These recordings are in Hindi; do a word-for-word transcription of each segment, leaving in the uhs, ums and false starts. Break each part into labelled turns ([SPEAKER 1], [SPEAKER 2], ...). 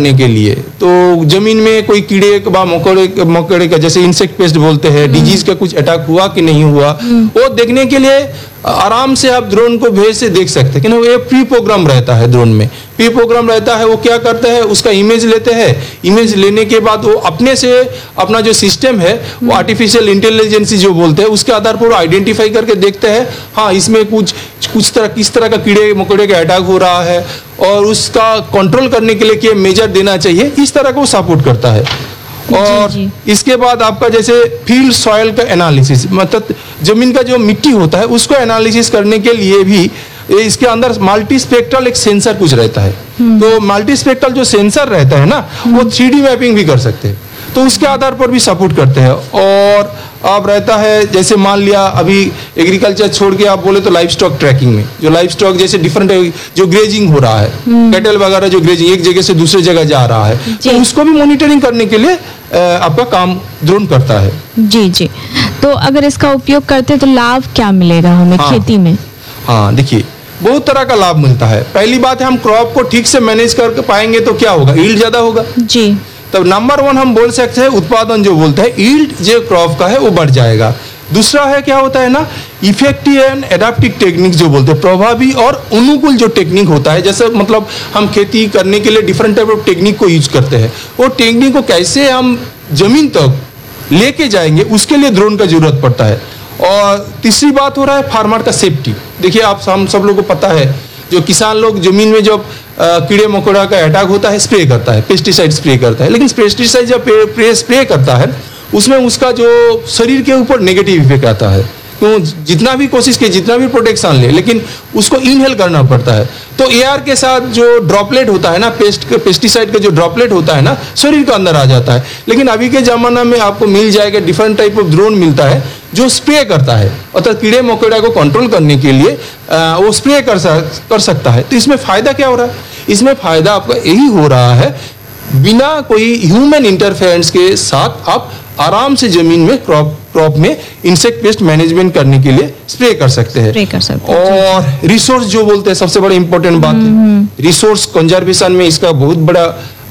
[SPEAKER 1] करने के लिए, तो जमीन में कोई कीड़े का मकोड़े मकोड़े का जैसे इंसेक्ट पेस्ट बोलते हैं, डिजीज का कुछ अटैक हुआ कि नहीं हुआ, वो देखने के लिए आराम से आप ड्रोन को भेज से देख सकते हैं। क्योंकि ये प्री प्रोग्राम रहता है, ड्रोन में प्री प्रोग्राम रहता है। वो क्या करते हैं, उसका इमेज लेते हैं, इमेज लेने के बाद वो अपने से अपना जो सिस्टम है वो आर्टिफिशियल इंटेलिजेंस जो बोलते हैं उसके आधार पर आइडेंटिफाई करके देखते हैं, हाँ इसमें कुछ कुछ तरह किस तरह का कीड़े मकोड़े का अटैक हो रहा है और उसका कंट्रोल करने के लिए क्या मेजर देना चाहिए, इस तरह का वो सपोर्ट करता है। और जी जी। इसके बाद आपका जैसे फील्ड सॉइल का एनालिसिस, मतलब जमीन का जो मिट्टी होता है उसको एनालिसिस करने के लिए भी इसके अंदर मल्टी स्पेक्ट्रल एक सेंसर कुछ रहता है। तो मल्टी स्पेक्ट्रल जो सेंसर रहता है ना, वो थ्री डी मैपिंग भी कर सकते हैं, तो उसके आधार पर भी सपोर्ट करते हैं। और अब रहता है जैसे मान लिया अभी एग्रीकल्चर छोड़ के आप बोले तो लाइफ स्टॉक ट्रैकिंग में, जो लाइफ स्टॉक जैसे डिफरेंट जो ग्रेजिंग हो रहा है, कैटल वगैरह जो ग्रेजिंग एक जगह से दूसरे जगह जा रहा है, तो उसको भी मॉनिटरिंग करने के लिए आपका काम ड्रोन करता है।
[SPEAKER 2] जी जी। तो अगर इसका उपयोग करते हैं तो लाभ क्या मिलेगा हमें हाँ, खेती में?
[SPEAKER 1] हाँ देखिए, बहुत तरह का लाभ मिलता है। पहली बात है, हम क्रॉप को ठीक से मैनेज कर पाएंगे तो क्या होगा, यील्ड ज्यादा होगा
[SPEAKER 2] जी।
[SPEAKER 1] तब नंबर वन हम बोल सकते हैं उत्पादन जो बोलते हैं, यील्ड जो क्रॉप का है वो बढ़ जाएगा। दूसरा है क्या होता है ना, इफेक्टिव एंड एडाप्टिव टेक्निक जो बोलते हैं, प्रभावी और अनुकूल जो टेक्निक होता है, जैसे मतलब हम खेती करने के लिए डिफरेंट टाइप ऑफ टेक्निक को यूज करते हैं, वो टेक्निक को कैसे हम जमीन तक लेके जाएंगे उसके लिए ड्रोन का जरूरत पड़ता है। और तीसरी बात हो रहा है फार्मर का सेफ्टी। देखिए आप हम सब लोगों को पता है, जो किसान लोग जमीन में जब कीड़े मकोड़ा का अटैक होता है स्प्रे करता है, पेस्टिसाइड स्प्रे करता है, लेकिन पेस्टिसाइड जब स्प्रे करता है उसमें उसका जो शरीर के ऊपर नेगेटिव इफेक्ट आता है। तो जितना भी कोशिश की, जितना भी प्रोटेक्शन ले, लेकिन उसको इनहेल करना पड़ता है। तो एयर के साथ जो ड्रॉपलेट होता है ना, पेस्ट पेस्टिसाइड का जो ड्रॉपलेट होता है ना, शरीर के अंदर आ जाता है। लेकिन अभी के जमाना में आपको मिल जाएगा, डिफरेंट टाइप ऑफ ड्रोन मिलता है जो स्प्रे करता है, अर्थात कीड़े मकोड़ा को कंट्रोल करने के लिए आ, वो स्प्रे कर सक, कर सकता है। तो इसमें फायदा क्या हो रहा है, इसमें फायदा आपका यही हो रहा है, बिना कोई ह्यूमन इंटरफेरेंस के साथ आप आराम से जमीन में क्रॉप क्रॉप में इंसेक्ट पेस्ट मैनेजमेंट करने के लिए स्प्रे कर सकते हैं।
[SPEAKER 2] स्प्रे कर सकते हैं।
[SPEAKER 1] और रिसोर्स जो बोलते हैं, सबसे बड़ा इंपॉर्टेंट बात है, रिसोर्स कंजर्वेशन में इसका बहुत बड़ा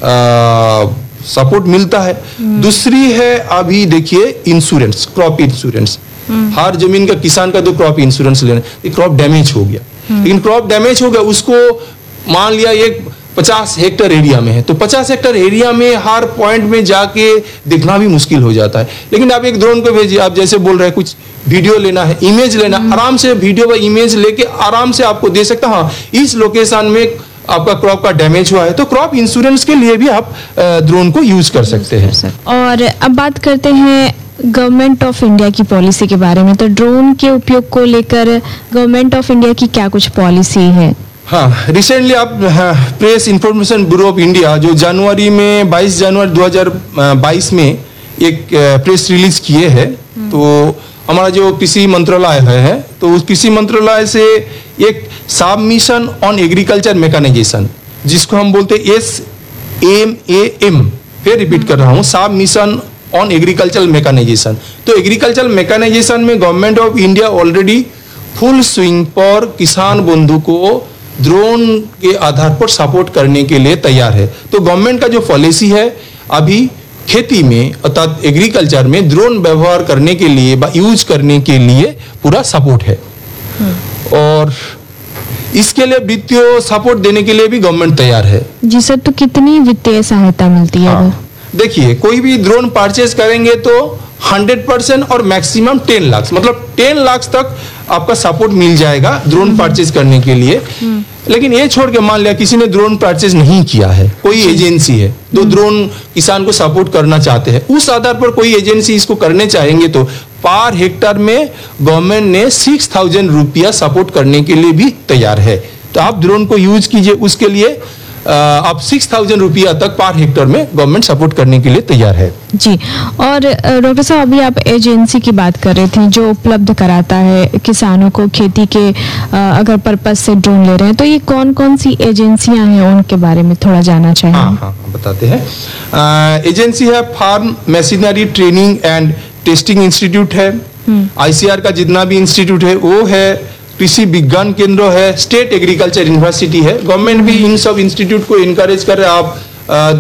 [SPEAKER 1] सपोर्ट मिलता है। दूसरी है अभी देखिए इंश्योरेंस, क्रॉप इंश्योरेंस। हर जमीन का किसान का तो क्रॉप इंश्योरेंस लेना, क्रॉप डैमेज हो गया, लेकिन क्रॉप डैमेज हो गया, उसको मान लिया एक पचास हेक्टर एरिया में है, तो पचास हेक्टर एरिया में हर पॉइंट में जाके देखना भी मुश्किल हो जाता है। लेकिन आप एक ड्रोन को भेजिए, आप जैसे बोल रहे हैं कुछ वीडियो लेना है, इमेज लेना, आराम से वीडियो व इमेज लेके आराम से आपको दे सकता, हाँ इस लोकेशन में आपका क्रॉप का डैमेज हुआ है, तो क्रॉप इंश्योरेंस के लिए भी आप ड्रोन को यूज कर सकते हैं।
[SPEAKER 2] और अब बात करते हैं गवर्नमेंट ऑफ इंडिया की पॉलिसी के बारे में, तो ड्रोन के उपयोग को लेकर गवर्नमेंट ऑफ इंडिया की क्या कुछ पॉलिसी है?
[SPEAKER 1] हाँ, रिसेंटली आप हाँ, press information bureau of India जो जनवरी में बाईस जनवरी दो हज़ार बाईस में एक प्रेस रिलीज किए हैं, तो हमारा जो कृषि मंत्रालय है, तो उस कृषि मंत्रालय से एक सबमिशन ऑन एग्रीकल्चर मैकेनाइजेशन, जिसको हम बोलते हैं एस एम ए एम, फिर रिपीट कर रहा हूँ, सबमिशन ऑन एग्रीकल्चर मैकेनाइजेशन। तो एग्रीकल्चर मैकेनाइजेशन में government of India already full swing पर किसान बंधु को ड्रोन के आधार पर सपोर्ट करने के लिए तैयार है। तो गवर्नमेंट का जो पॉलिसी है अभी खेती में अर्थात एग्रीकल्चर में ड्रोन व्यवहार करने के लिए यूज करने के लिए पूरा सपोर्ट है। और इसके लिए वित्तीय सपोर्ट देने के लिए भी गवर्नमेंट तैयार है।
[SPEAKER 2] जी सर, तो कितनी वित्तीय सहायता मिलती है? हाँ,
[SPEAKER 1] देखिए कोई भी ड्रोन परचेज करेंगे तो हंड्रेड परसेंट और मैक्सिमम टेन लाख, मतलब टेन लाख तक आपका सपोर्ट मिल जाएगा ड्रोन परचेज करने के लिए। लेकिन ये छोड़ के मान लिया किसी ने ड्रोन परचेज नहीं किया है, कोई एजेंसी है तो ड्रोन किसान को सपोर्ट करना चाहते हैं, उस आधार पर कोई एजेंसी इसको करने चाहेंगे तो पर हेक्टर में गवर्नमेंट ने सिक्स थाउजेंड रुपया सपोर्ट करने के लिए भी तैयार है। तो आप ड्रोन को यूज कीजिए, उसके लिए आप सिक्स थाउजेंड रुपया तक पर हेक्टर में गवर्नमेंट सपोर्ट करने के लिए तैयार है।
[SPEAKER 2] जी, और डॉक्टर साहब अभी आप एजेंसी की बात कर रहे थे जो उपलब्ध कराता है किसानों को खेती के अगर पर्पस से ड्रोन ले रहे हैं, तो ये कौन कौन सी एजेंसियां हैं उनके बारे में थोड़ा जानना चाहिए।
[SPEAKER 1] हाँ हाँ बताते हैं। एजेंसी है farm machinery training and testing institute है, आईसीआर का जितना भी इंस्टीट्यूट है वो है, कृषि विज्ञान केंद्र है, स्टेट एग्रीकल्चर यूनिवर्सिटी है। गवर्नमेंट भी इन सब इंस्टीट्यूट को इनकरेज कर रहे हैं, आप